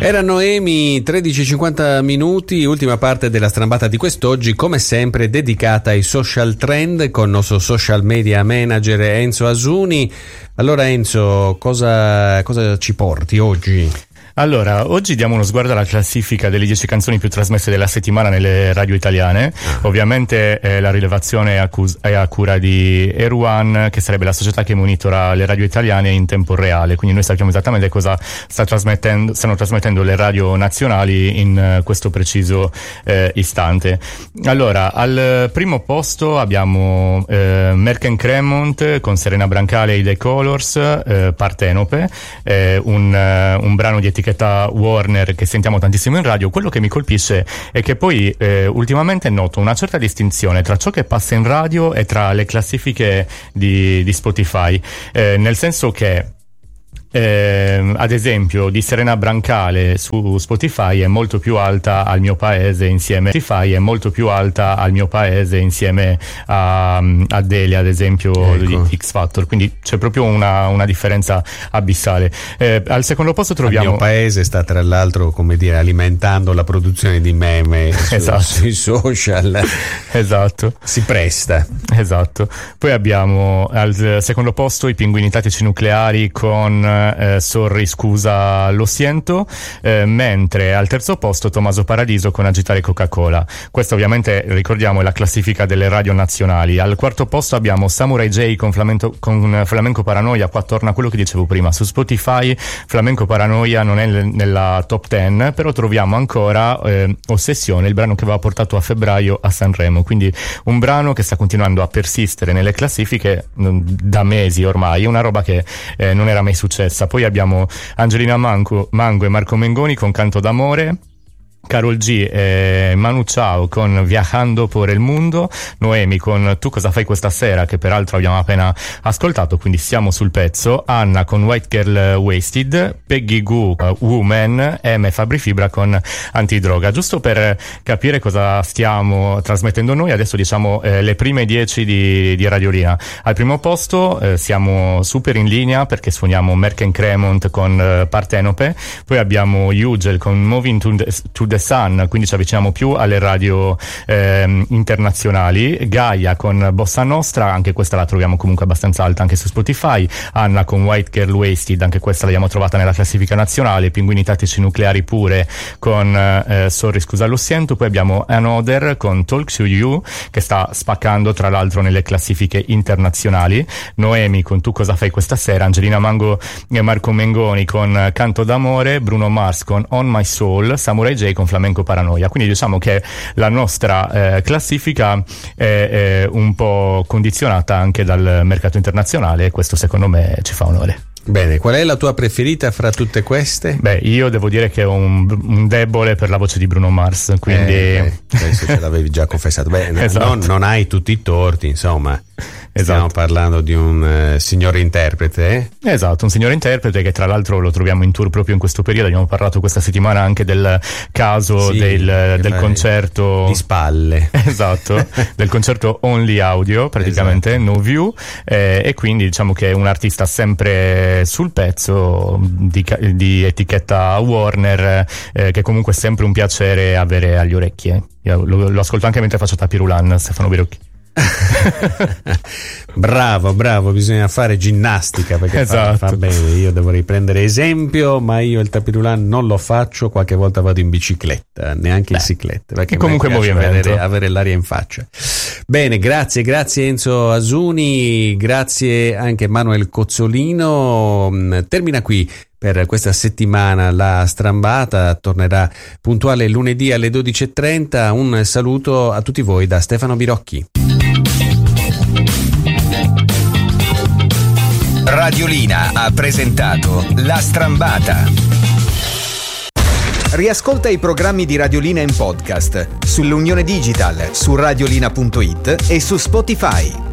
Era Noemi, 13:50 minuti, ultima parte della strambata di quest'oggi, come sempre dedicata ai social trend con il nostro social media manager Enzo Asuni. Allora Enzo, cosa ci porti oggi? Allora, oggi diamo uno sguardo alla classifica delle 10 canzoni più trasmesse della settimana nelle radio italiane. Ovviamente la rilevazione è a cura di Erwan, che sarebbe la società che monitora le radio italiane in tempo reale, quindi noi sappiamo esattamente cosa stanno trasmettendo le radio nazionali in questo preciso istante. Allora, al primo posto abbiamo Merken Cremont con Serena Brancale e The Colors, Partenope, un brano di etichetta Warner che sentiamo tantissimo in radio. Quello che mi colpisce è che poi ultimamente noto una certa distinzione tra ciò che passa in radio e tra le classifiche di Spotify, nel senso che ad esempio di Serena Brancale su Spotify è molto più alta al mio paese insieme a Delia, ad esempio, ecco, di X Factor, quindi c'è proprio una differenza abissale. Al secondo posto troviamo il mio paese sta tra l'altro, come dire, alimentando la produzione di meme sui social. Esatto, si presta. Esatto. Poi abbiamo al secondo posto i Pinguini Tattici Nucleari con Sorry scusa lo siento, mentre al terzo posto Tommaso Paradiso con Agitare Coca-Cola. Questa ovviamente, ricordiamo, è la classifica delle radio nazionali. Al quarto posto abbiamo Samurai J con Flamenco Paranoia. Qua torna quello che dicevo prima, su Spotify Flamenco Paranoia non è nella top 10, però troviamo ancora Ossessione, il brano che aveva portato a febbraio a Sanremo, quindi un brano che sta continuando a persistere nelle classifiche da mesi ormai, una roba che non era mai successa. Poi abbiamo Angelina Mango e Marco Mengoni con Canto d'amore, Karol G e Manu Chao con Viajando por el Mundo, Noemi con Tu cosa fai questa sera, che peraltro abbiamo appena ascoltato, quindi siamo sul pezzo, Anna con White Girl Wasted, Peggy Goo Woman e M Fabri Fibra con Antidroga. Giusto per capire cosa stiamo trasmettendo noi, adesso diciamo le prime 10 di Radiolina. Al primo posto siamo super in linea perché suoniamo Merken Cremont con Partenope, poi abbiamo Ugel con Moving to the Sun, quindi ci avviciniamo più alle radio internazionali, Gaia con Bossa Nostra, anche questa la troviamo comunque abbastanza alta anche su Spotify, Anna con White Girl Wasted, anche questa l'abbiamo trovata nella classifica nazionale, Pinguini Tattici Nucleari pure con Sorry scusa lo siento, poi abbiamo Another con Talk to You che sta spaccando tra l'altro nelle classifiche internazionali, Noemi con Tu cosa fai questa sera, Angelina Mango e Marco Mengoni con Canto d'amore, Bruno Mars con On My Soul, Samurai J con Flamenco Paranoia. Quindi diciamo che la nostra classifica è un po' condizionata anche dal mercato internazionale e questo secondo me ci fa onore. Bene, qual è la tua preferita fra tutte queste? Beh, io devo dire che ho un debole per la voce di Bruno Mars, quindi penso ce l'avevi già confessato. Beh, esatto. non hai tutti i torti, insomma. Stiamo parlando di un signore interprete, Esatto, un signore interprete che tra l'altro lo troviamo in tour proprio in questo periodo. Abbiamo parlato questa settimana anche del caso del concerto di spalle. Esatto, del concerto only audio, praticamente, esatto. No view, e quindi diciamo che è un artista sempre sul pezzo di etichetta Warner, che comunque è sempre un piacere avere agli orecchi. Io lo ascolto anche mentre faccio tapirulan, Stefano Birocchi. bravo, bisogna fare ginnastica perché esatto. fa bene. Io dovrei prendere esempio, ma io il tapirulan non lo faccio, qualche volta vado in bicicletta, neanche in cicletta, perché comunque movimento, avere l'aria in faccia. Bene, grazie Enzo Asuni, grazie anche Manuel Cozzolino. Termina qui per questa settimana la strambata, tornerà puntuale lunedì alle 12:30. Un saluto a tutti voi da Stefano Birocchi. Radiolina ha presentato La Strambata. Riascolta i programmi di Radiolina in podcast sull'Unione Digital, su radiolina.it e su Spotify.